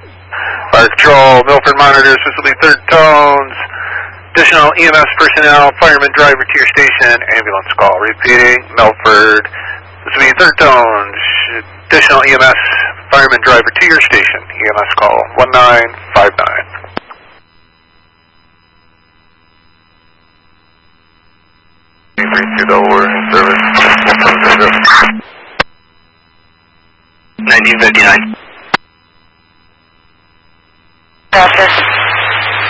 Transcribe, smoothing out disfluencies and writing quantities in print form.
Fire Control, Milford monitors, facility third tones. Additional EMS personnel, fireman driver to your station, ambulance call. Repeating, Milford, this will be third tones. Additional EMS, fireman driver to your station, EMS call 1959. Delaware service 1959.